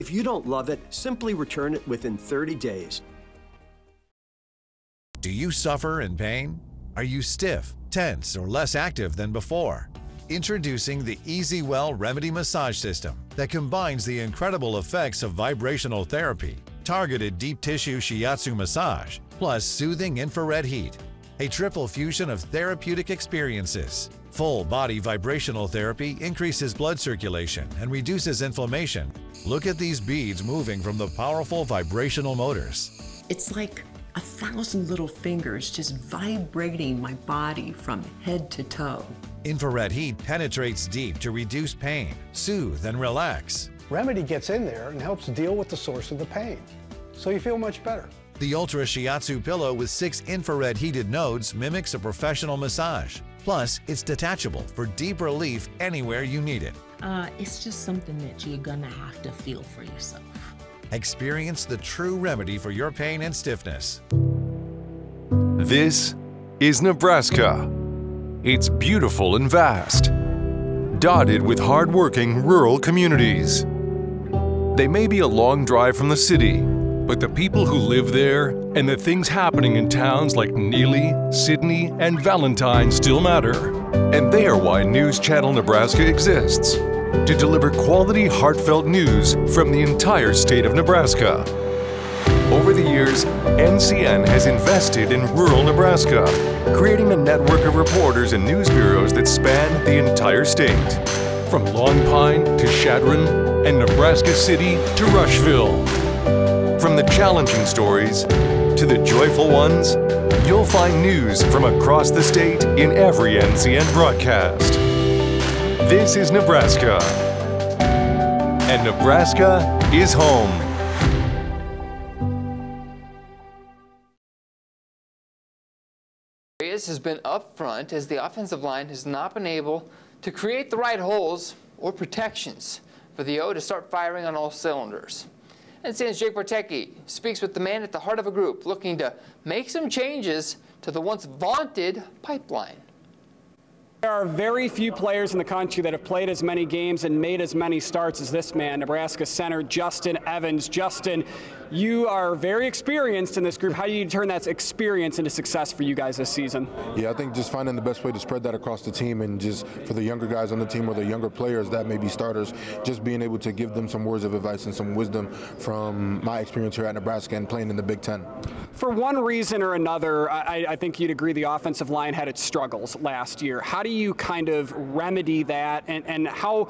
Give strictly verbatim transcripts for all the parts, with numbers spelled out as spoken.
If you don't love it, simply return it within thirty days. Do you suffer in pain? Are you stiff, tense, or less active than before? Introducing the EasyWell Remedy Massage System that combines the incredible effects of vibrational therapy, targeted deep tissue shiatsu massage, plus soothing infrared heat. A triple fusion of therapeutic experiences. Full body vibrational therapy increases blood circulation and reduces inflammation. Look at these beads moving from the powerful vibrational motors. It's like a thousand little fingers just vibrating my body from head to toe. Infrared heat penetrates deep to reduce pain, soothe, and relax. Remedy gets in there and helps deal with the source of the pain, so you feel much better. The Ultra Shiatsu pillow with six infrared heated nodes mimics a professional massage. Plus, it's detachable for deep relief anywhere you need it. Uh, it's just something that you're gonna have to feel for yourself. Experience the true remedy for your pain and stiffness. This is Nebraska. It's beautiful and vast, dotted with hard-working rural communities. They may be a long drive from the city, but the people who live there and the things happening in towns like Neely, Sidney, and Valentine still matter. And they are why News Channel Nebraska exists, to deliver quality, heartfelt news from the entire state of Nebraska. Over the years, N C N has invested in rural Nebraska, creating a network of reporters and news bureaus that span the entire state. From Long Pine to Chadron and Nebraska City to Rushville. From the challenging stories to the joyful ones, you'll find news from across the state in every N C N broadcast. This is Nebraska, and Nebraska is home. Has been up front as the offensive line has not been able to create the right holes or protections for the O to start firing on all cylinders. And since Jake Bartecki speaks with the man at the heart of a group looking to make some changes to the once vaunted pipeline. There are very few players in the country that have played as many games and made as many starts as this man, Nebraska center Justin Evans. Justin, you are very experienced in this group. How do you turn that experience into success for you guys this season? Yeah, I think just finding the best way to spread that across the team, and just for the younger guys on the team or the younger players that may be starters, just being able to give them some words of advice and some wisdom from my experience here at Nebraska and playing in the Big Ten. For one reason or another, I, I think you'd agree the offensive line had its struggles last year. How do you kind of remedy that, and, and how,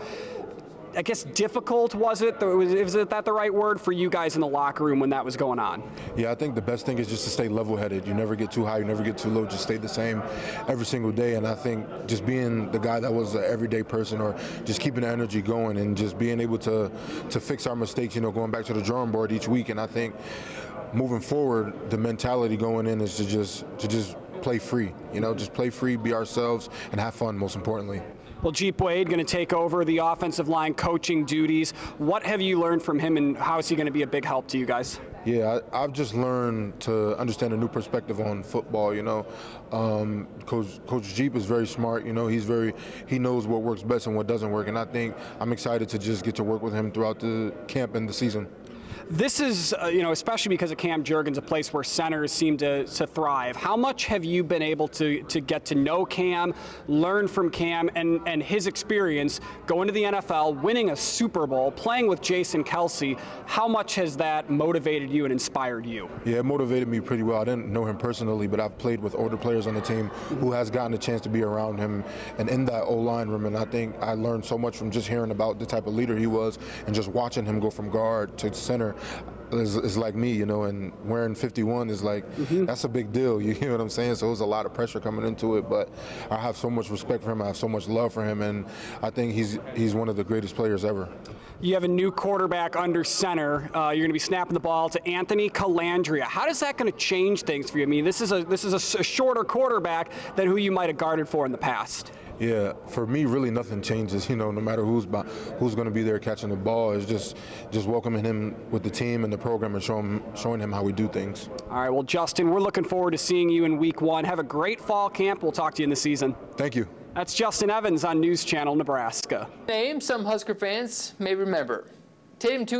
I guess, difficult was it? Was, is it that the right word for you guys in the locker room when that was going on? Yeah, I think the best thing is just to stay level-headed. You never get too high, you never get too low, just stay the same every single day. And I think just being the guy that was an everyday person, or just keeping the energy going and just being able to, to fix our mistakes, you know, going back to the drawing board each week. And I think moving forward, the mentality going in is to just to just play free, you know, just play free, be ourselves, and have fun, most importantly. Well, Jeep Wade going to take over the offensive line coaching duties. What have you learned from him, and how is he going to be a big help to you guys? Yeah, I, I've just learned to understand a new perspective on football, you know. Um, Coach, Coach Jeep is very smart, you know, he's very, he knows what works best and what doesn't work, and I think I'm excited to just get to work with him throughout the camp and the season. This is, uh, you know, especially because of Cam Jurgens, a place where centers seem to, to thrive. How much have you been able to, to get to know Cam, learn from Cam, and, and his experience going to the N F L, winning a Super Bowl, playing with Jason Kelce? How much has that motivated you and inspired you? Yeah, it motivated me pretty well. I didn't know him personally, but I've played with older players on the team who has gotten a chance to be around him and in that O-line room, and I think I learned so much from just hearing about the type of leader he was and just watching him go from guard to center. Is, is like me, you know, and wearing fifty-one is like, mm-hmm. that's a big deal, you hear what I'm saying? So it was a lot of pressure coming into it, but I have so much respect for him, I have so much love for him, and I think he's he's one of the greatest players ever. You have a new quarterback under center. Uh, you're going to be snapping the ball to Anthony Calandria. How is that going to change things for you? I mean, this is a this is a, a shorter quarterback than who you might have guarded for in the past. Yeah, for me, really nothing changes. You know, no matter who's who's going to be there catching the ball, it's just just welcoming him with the team and the program and showing showing him how we do things. All right, well, Justin, we're looking forward to seeing you in week one. Have a great fall camp. We'll talk to you in the season. Thank you. That's Justin Evans on News Channel Nebraska. Name some Husker fans may remember. Tatum two